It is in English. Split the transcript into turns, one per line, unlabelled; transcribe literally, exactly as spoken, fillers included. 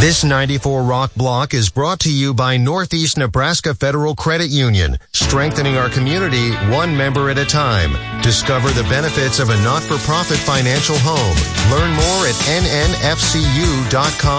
This ninety-four Rock Block is brought to you by Northeast Nebraska Federal Credit Union, strengthening our community one member at a time. Discover the benefits of a not-for-profit financial home. Learn more at N N F C U dot com.